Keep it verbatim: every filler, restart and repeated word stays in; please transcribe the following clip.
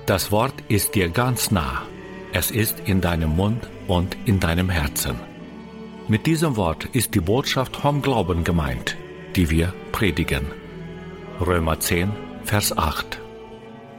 Das Wort ist dir ganz nah. Es ist in deinem Mund und in deinem Herzen. Mit diesem Wort ist die Botschaft vom Glauben gemeint, die wir predigen. Römer zehn, Vers acht.